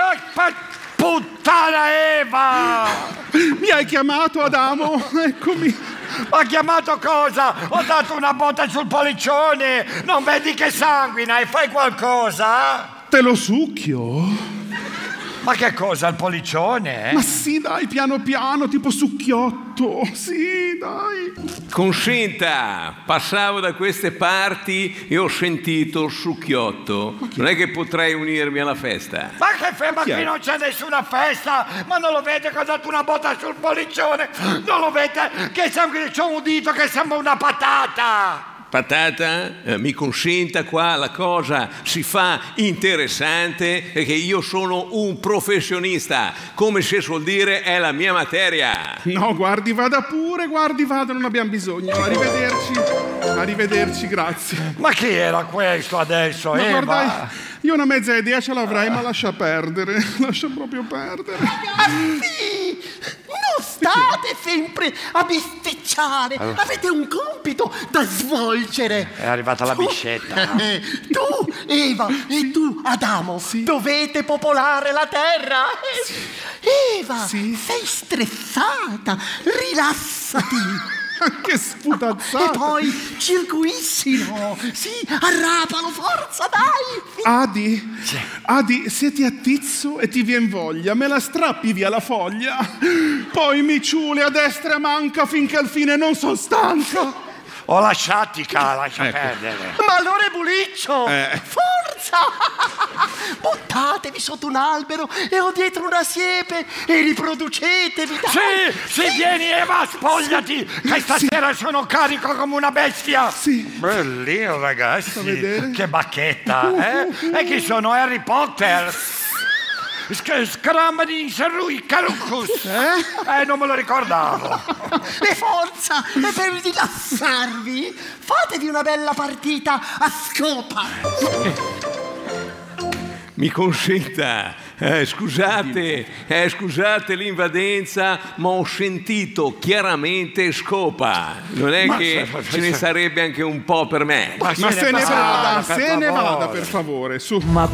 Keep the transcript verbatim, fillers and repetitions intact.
Puttana Eva! Mi hai chiamato, Adamo? Eccomi. Ho chiamato cosa? Ho dato una botta sul pollicione! Non vedi che sanguina e fai qualcosa? Te lo succhio? Ma che cosa, il pollicione? Eh? Ma sì, dai, piano piano, tipo succhiotto. Sì, dai. Consenta, passavo da queste parti e ho sentito il succhiotto. Non è che potrei unirmi alla festa. Ma che ferma, qui non c'è nessuna festa! Ma non lo vede che ho dato una botta sul pollicione? Non lo vede che sangue, c'ho un dito che sembra una patata! Patata, eh, mi consenta, qua la cosa si fa interessante perché io sono un professionista, come si suol dire è la mia materia. No, guardi, vada pure, guardi, vada, non abbiamo bisogno. Arrivederci, arrivederci, grazie. Ma chi era questo adesso, ma Eva? Guarda, io una mezza idea ce l'avrei, ma lascia perdere, lascia proprio perdere. Ragazzi, non state sempre a bisticciare, allora. Avete un compito da svolgere. È arrivata la biscetta. Tu, Eva, sì. E tu, Adamo, sì. Dovete popolare la terra. Sì. Eva, sì. Sei stressata, rilassati. Che sputazzata! E poi circuissino! Sì, arrapalo, forza, dai! Adi, sì. Adi, se ti attizzo e ti vien voglia, me la strappi via la foglia. Poi mi ciuli a destra e manca finché al fine non son stanca. Ho la sciatica, lascia ecco. perdere. Ma allora è buliccio! Eh. Forza! Buttatevi sotto un albero e ho dietro una siepe e riproducetevi! Dai. Sì, sì, vieni Eva, spogliati! Sì. Che stasera sì. Sono carico come una bestia! Sì. Bellino, ragazzi! Che bacchetta, eh? E chi sono? Harry Potter? Scramani Serrui Carucus eh? eh non me lo ricordavo. E forza, e per rilassarvi fatevi una bella partita a scopa. Mi consenta, eh, scusate, eh, scusate l'invadenza, ma ho sentito chiaramente scopa. Non è ma che se, ce ne sarebbe anche un po' per me. Ma, ma se ne vada, se ne vada per favore, su. Ma